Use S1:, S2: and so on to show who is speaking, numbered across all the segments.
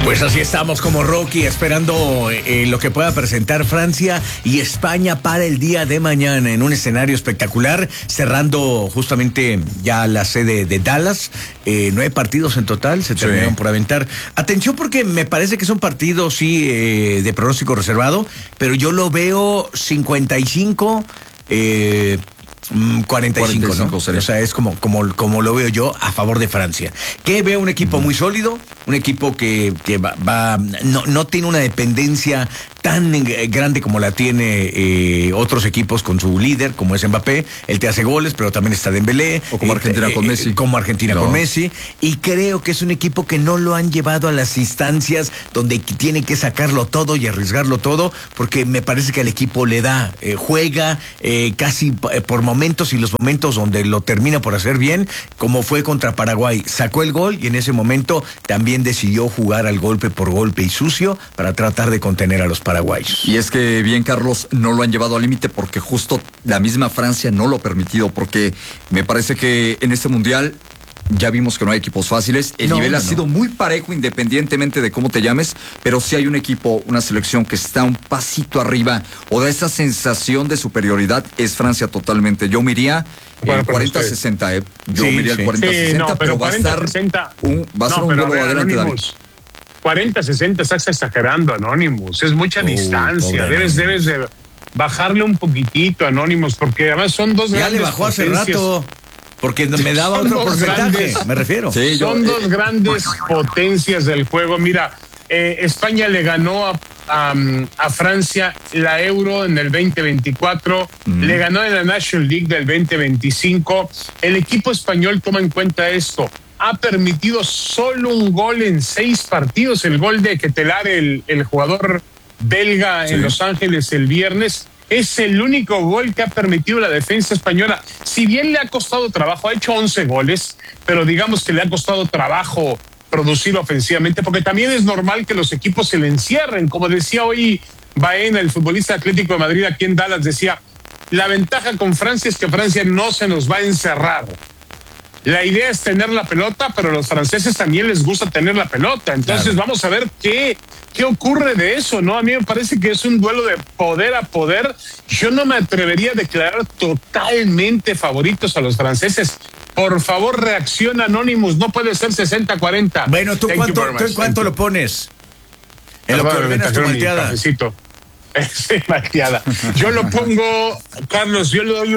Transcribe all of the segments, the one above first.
S1: Pues así estamos como Rocky esperando lo que pueda presentar Francia y España para el día de mañana en un escenario espectacular, cerrando justamente ya la sede de Dallas. 9 partidos en total se terminaron por aventar. Atención porque me parece que es un partido de pronóstico reservado, pero yo lo veo 55 45, ¿no?
S2: Sería.
S1: O sea, es como lo veo yo a favor de Francia. Que veo un equipo muy sólido, un equipo que no tiene una dependencia tan grande como la tiene otros equipos con su líder, como es Mbappé. Él te hace goles, pero también está Dembélé.
S2: O como Argentina con Messi.
S1: Como Argentina con Messi. Y creo que es un equipo que no lo han llevado a las instancias donde tiene que sacarlo todo y arriesgarlo todo, porque me parece que el equipo le da, juega casi por momentos, y los momentos donde lo termina por hacer bien, como fue contra Paraguay. Sacó el gol y en ese momento también decidió jugar al golpe por golpe y sucio para tratar de contener a los paraguayos.
S2: Y es que bien, Carlos, no lo han llevado al límite porque justo la misma Francia no lo ha permitido, porque me parece que en este mundial ya vimos que no hay equipos fáciles. El nivel ha sido muy parejo independientemente de cómo te llames, pero sí hay un equipo, una selección que está un pasito arriba o da esa sensación de superioridad. Es Francia totalmente. Yo me iría el 40-60, Yo me iría el 40-60, pero va a estar un duelo adelante.
S3: 40-60 estás exagerando, Anonymous. Es mucha distancia. Debes de bajarle un poquitito, Anonymous, porque además son dos grandes.
S1: Ya le bajó hace rato, porque me daba otro porcentaje, me refiero.
S3: Sí, son dos grandes potencias del juego. Mira, España le ganó a Francia la Euro en el 2024, le ganó en la National League del 2025. El equipo español toma en cuenta esto. Ha permitido solo un gol en 6 partidos, el gol de Ketelar, el jugador belga en Los Ángeles el viernes. Es el único gol que ha permitido la defensa española. Si bien le ha costado trabajo, ha hecho 11 goles, pero digamos que le ha costado trabajo producir ofensivamente, porque también es normal que los equipos se le encierren. Como decía hoy Baena, el futbolista Atlético de Madrid aquí en Dallas, decía, la ventaja con Francia es que Francia no se nos va a encerrar. La idea es tener la pelota, pero a los franceses también les gusta tener la pelota. Entonces vamos a ver qué ocurre de eso, ¿no? A mí me parece que es un duelo de poder a poder. Yo no me atrevería a declarar totalmente favoritos a los franceses. Por favor, reacciona, Anonymous. No puede ser 60-40.
S1: Bueno, ¿tú en cuánto lo pones? En lo que ordenas tu malteada.
S3: Sí, malteada. Yo lo pongo, Carlos, yo le doy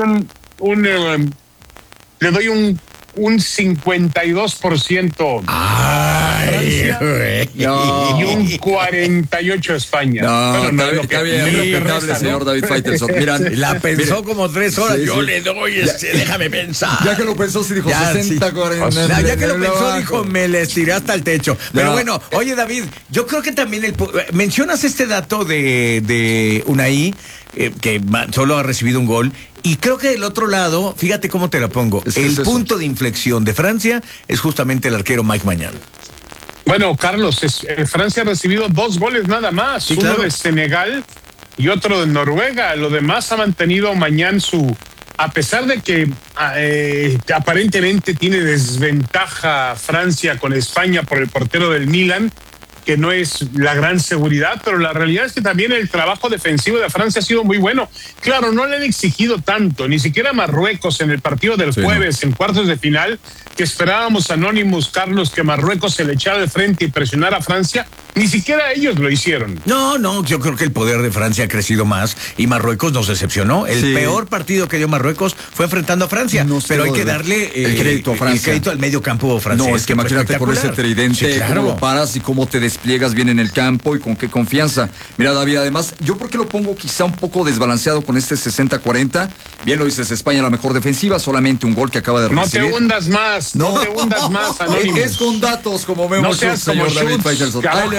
S3: un 52%.
S1: Ay,
S3: y un 48% España.
S2: Está bien, señor David Faitelson. Mira,
S1: la pensó como 3 horas. Yo le doy déjame pensar.
S2: Ya que lo pensó, sí dijo 60-40.
S1: Ya que lo pensó, dijo, me le estiré hasta el techo. Pero bueno, oye, David, yo creo que también mencionas este dato de Unai, que solo ha recibido un gol. Y creo que del otro lado, fíjate cómo te la pongo, el punto de inflexión de Francia es justamente el arquero Mike Maignan.
S3: Bueno, Carlos, Francia ha recibido 2 goles nada más, uno de Senegal y otro de Noruega. Lo demás ha mantenido Maignan a pesar de que aparentemente tiene desventaja Francia con España por el portero del Milan, que no es la gran seguridad, pero la realidad es que también el trabajo defensivo de Francia ha sido muy bueno. Claro, no le han exigido tanto, ni siquiera Marruecos en el partido del jueves, en cuartos de final, que esperábamos, Anonymous, Carlos, que Marruecos se le echara de frente y presionara a Francia. Ni siquiera ellos lo hicieron.
S1: No, yo creo que el poder de Francia ha crecido más y Marruecos nos decepcionó. El peor partido que dio Marruecos fue enfrentando a Francia, pero hay que darle
S2: el crédito a Francia.
S1: El crédito al medio campo francés.
S2: No, es que imagínate con ese tridente, cómo lo paras y cómo te despliegas bien en el campo y con qué confianza. Mira, David, además, yo porque lo pongo quizá un poco desbalanceado con este 60-40. Bien lo dices, España la mejor defensiva, solamente un gol que acaba de recibir.
S3: No te hundas más, no te hundas más, Anónimos.
S2: Es con datos, como vemos, señor David Faitelson.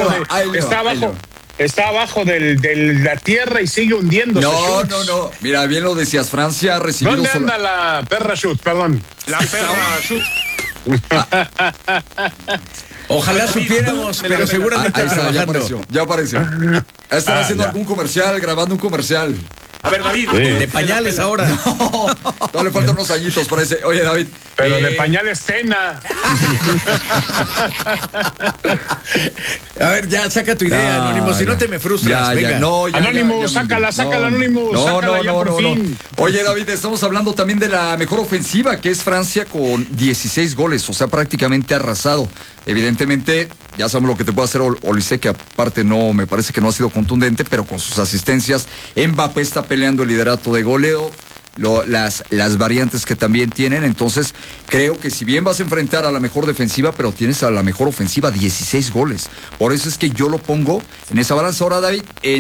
S3: Está abajo de la tierra y sigue hundiéndose.
S2: No. Mira, bien lo decías, Francia ha recibido...
S3: ¿Dónde anda la perra Shoot? Perdón. La perra Shoot.
S1: Ojalá supiéramos, pero seguramente
S2: ya apareció. Están haciendo algún comercial, grabando un comercial.
S1: A ver, David, de pañales ahora.
S2: No, le faltan unos añitos, parece. Oye, David.
S3: Pero de pañales Tena.
S1: A ver, ya, saca tu idea, Anónimo, si no te me frustras. Venga.
S3: Anónimo, sácala, Anónimo.
S2: No. Oye, David, estamos hablando también de la mejor ofensiva, que es Francia, con 16 goles, o sea, prácticamente arrasado. Evidentemente, ya sabemos lo que te puede hacer Olise, que aparte no, me parece que no ha sido contundente, pero con sus asistencias, Mbappé está peleando el liderato de goleo, las variantes que también tienen. Entonces creo que si bien vas a enfrentar a la mejor defensiva, pero tienes a la mejor ofensiva, 16 goles, por eso es que yo lo pongo en esa balanza. Ahora, David,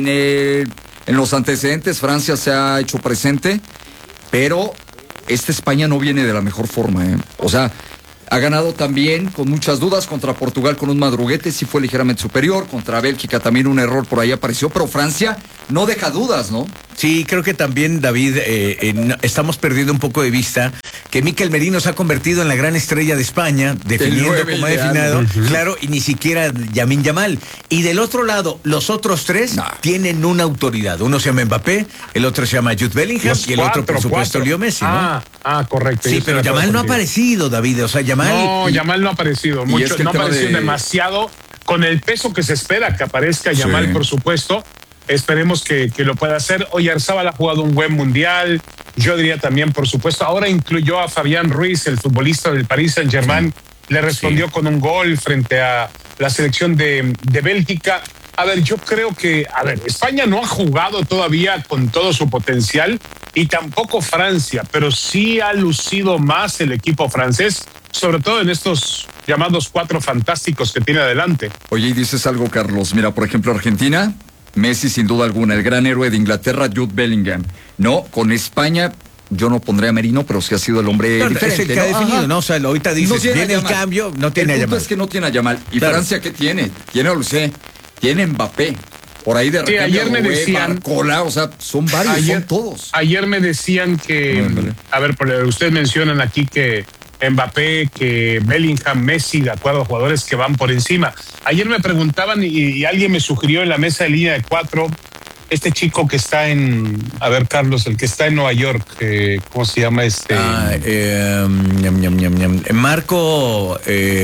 S2: en los antecedentes Francia se ha hecho presente, pero esta España no viene de la mejor forma, o sea, ha ganado también con muchas dudas contra Portugal con un madruguete, sí fue ligeramente superior, contra Bélgica también un error por ahí apareció, pero Francia no deja dudas, ¿no?
S1: Sí, creo que también, David, estamos perdiendo un poco de vista que Mikel Merino se ha convertido en la gran estrella de España, definiendo como ha definido, claro, y ni siquiera Lamine Yamal. Y del otro lado, los otros tres tienen una autoridad. Uno se llama Mbappé, el otro se llama Jude Bellingham y el otro, por supuesto, Leo Messi, ¿no?
S3: Correcto.
S1: Sí, pero Yamal no ha aparecido, David, o sea, Yamal
S3: no ha aparecido mucho, es que no ha aparecido demasiado, con el peso que se espera que aparezca Yamal, por supuesto. Esperemos que lo pueda hacer. Oyarzabal ha jugado un buen mundial. Yo diría también, por supuesto, ahora incluyó a Fabián Ruiz, el futbolista del Paris Saint-Germain. Le respondió con un gol frente a la selección de Bélgica. A ver, yo creo que, España no ha jugado todavía con todo su potencial y tampoco Francia, pero sí ha lucido más el equipo francés, sobre todo en estos llamados 4 fantásticos que tiene adelante.
S2: Oye, y dices algo, Carlos. Mira, por ejemplo, Argentina, Messi sin duda alguna, el gran héroe de Inglaterra, Jude Bellingham. No, con España yo no pondré a Merino, pero sí ha sido el hombre diferente.
S1: Es el que ha definido, ¿no? O sea, ahorita dices, viene el cambio, no tiene a Yamal.
S2: El punto es que no tiene a Yamal. ¿Y Francia qué tiene? Tiene a Olise, tiene Mbappé. Por ahí de repente,
S3: ayer me decían,
S2: Barcola, o sea, son varios, son todos.
S3: Ayer me decían que, ustedes mencionan aquí que Mbappé, que Bellingham, Messi, de acuerdo, jugadores que van por encima. Ayer me preguntaban y alguien me sugirió en la mesa de línea de 4, este chico que está Carlos, el que está en Nueva York, ¿cómo se llama
S1: Marco.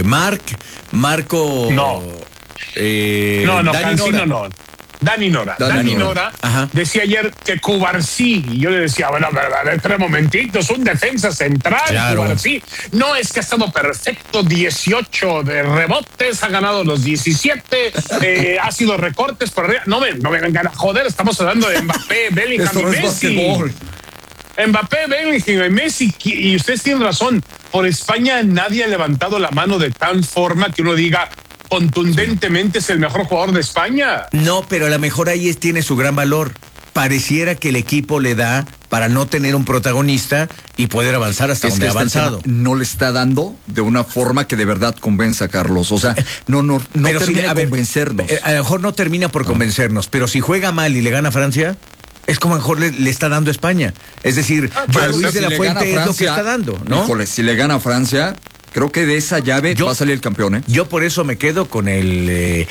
S3: Dani Nora decía ayer que Cubarsí, y yo le decía, bueno, espera un momentito, es un defensa central, claro. Cubarsí no es que ha estado perfecto, 18 de rebotes, ha ganado los 17, ha sido recortes por arriba, no me vengan a joder, estamos hablando de Mbappé, Bellingham y Messi. Mbappé, Bellingham y Messi, y ustedes tienen razón, por España nadie ha levantado la mano de tal forma que uno diga, contundentemente es el mejor jugador de España.
S1: No, pero a lo mejor ahí tiene su gran valor. Pareciera que el equipo le da para no tener un protagonista y poder avanzar hasta donde ha avanzado.
S2: No le está dando de una forma que de verdad convenza a Carlos. O sea, no termina de convencernos.
S1: A lo mejor no termina por convencernos, pero si juega mal y le gana a Francia, es como a lo mejor le está dando a España. Es decir, Luis de la Fuente es lo que está dando, ¿no?
S2: Híjole, si le gana a Francia, creo que de esa llave va a salir el campeón, ¿eh?
S1: Yo por eso me quedo con el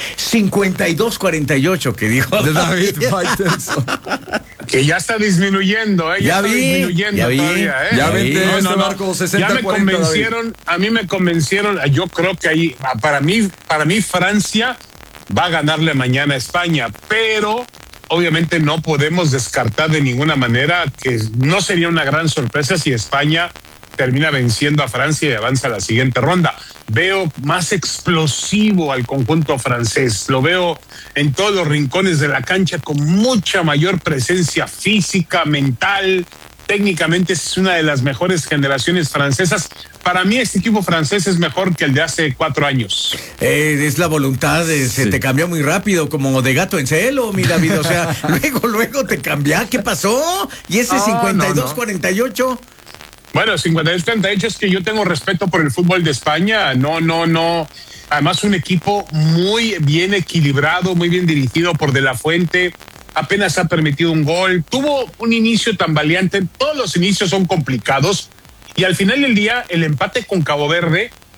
S1: 52-48 que dijo
S2: de David Faitelson.
S3: Que ya está disminuyendo, ¿eh?
S1: Ya vi.
S3: Todavía, ¿eh?
S2: Ya vente Marco, 60-40.
S3: Ya me convencieron, a mí me convencieron, yo creo que ahí, para mí Francia va a ganarle mañana a España, pero obviamente no podemos descartar de ninguna manera que no sería una gran sorpresa si España termina venciendo a Francia y avanza a la siguiente ronda. Veo más explosivo al conjunto francés, lo veo en todos los rincones de la cancha con mucha mayor presencia física, mental. Técnicamente es una de las mejores generaciones francesas. Para mí este equipo francés es mejor que el de hace 4 años.
S1: Es la voluntad, se te cambió muy rápido, como de gato en celo, mi David. O sea, luego te cambia. ¿Qué pasó? ¿Y ese 52-48?
S3: Bueno, 52-38 es que yo tengo respeto por el fútbol de España. No. Además, un equipo muy bien equilibrado, muy bien dirigido por De La Fuente. Apenas ha permitido un gol. Tuvo un inicio tambaleante. Todos los inicios son complicados. Y al final del día, el empate con Cabo Verde,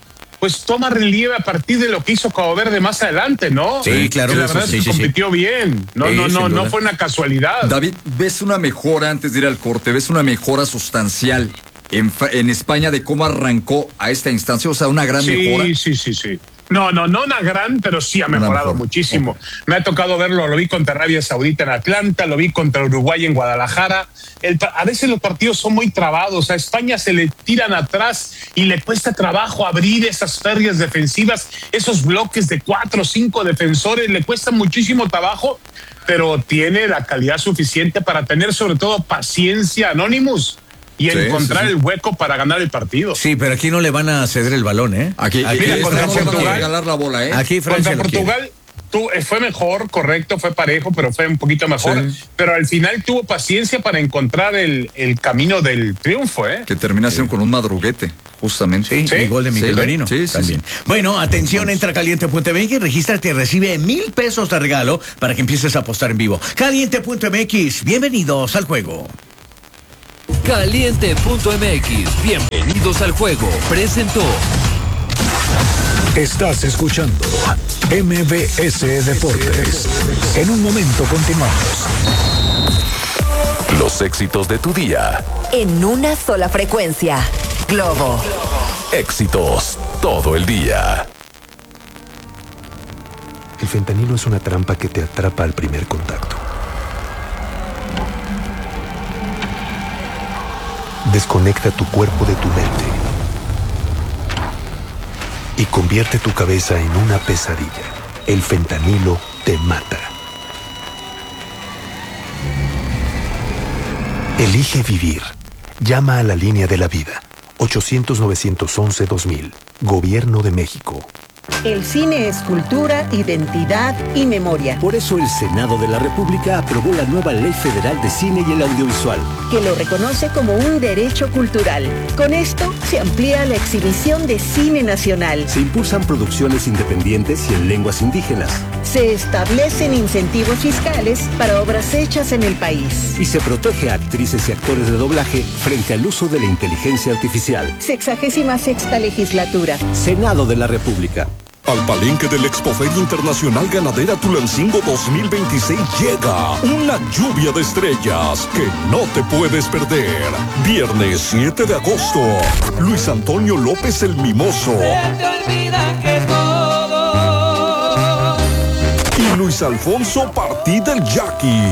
S3: pues toma relieve a partir de lo que hizo Cabo Verde más adelante, ¿no?
S1: Sí, claro.
S3: Que la verdad es que compitió bien. No fue una casualidad.
S2: David, ¿ves una mejora antes de ir al corte? ¿Ves una mejora sustancial en España de cómo arrancó a esta instancia? O sea, una gran mejora.
S3: Sí. No una gran, pero sí ha mejorado muchísimo. Okay. Me ha tocado verlo, lo vi contra Arabia Saudita en Atlanta, lo vi contra Uruguay en Guadalajara. A veces los partidos son muy trabados, a España se le tiran atrás y le cuesta trabajo abrir esas férreas defensivas, esos bloques de 4 o 5 defensores, le cuesta muchísimo trabajo, pero tiene la calidad suficiente para tener sobre todo paciencia, Anonymous, y encontrar el hueco para ganar el partido.
S1: Sí, pero aquí no le van a ceder el balón, ¿eh?
S2: Aquí
S3: contra Portugal,
S2: regalar la bola, ¿eh?
S1: Aquí Francia
S3: contra Portugal fue mejor, correcto, fue parejo, pero fue un poquito mejor. Sí. Pero al final tuvo paciencia para encontrar el camino del triunfo, ¿eh?
S2: Que terminación con un madruguete, justamente.
S1: Sí, el gol de Miguel Merino. Sí, también. Bueno, atención, entra a Caliente.mx y regístrate y recibe $1,000 de regalo para que empieces a apostar en vivo. Caliente.mx, bienvenidos al juego.
S4: Caliente.mx, bienvenidos al juego. Presentó.
S5: Estás escuchando MBS Deportes. En un momento continuamos.
S6: Los éxitos de tu día.
S7: En una sola frecuencia. Globo.
S6: Éxitos todo el día.
S8: El fentanilo es una trampa que te atrapa al primer contacto. Desconecta tu cuerpo de tu mente y convierte tu cabeza en una pesadilla. El fentanilo te mata. Elige vivir. Llama a la línea de la vida. 800-911-2000. Gobierno de México.
S9: El cine es cultura, identidad y memoria.
S10: Por eso el Senado de la República aprobó la nueva Ley Federal de Cine y el Audiovisual,
S9: que lo reconoce como un derecho cultural. Con esto se amplía la exhibición de cine nacional.
S10: Se impulsan producciones independientes y en lenguas indígenas.
S9: Se establecen incentivos fiscales para obras hechas en el país.
S10: Y se protege a actrices y actores de doblaje frente al uso de la inteligencia artificial.
S9: 66ª legislatura.
S10: Senado de la República.
S5: Al palenque del Expoferia Internacional Ganadera Tulancingo 2026 llega una lluvia de estrellas que no te puedes perder. Viernes 7 de agosto, Luis Antonio López el Mimoso.
S11: Se te olvida que todo.
S5: Y Luis Alfonso Partí del Jackie.